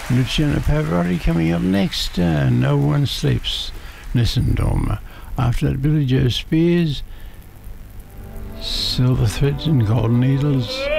Luciano Pavarotti coming up next. No One Sleeps. Listen, Dorma. After that, Billy Joe Spears, Silver Threads and Golden Needles.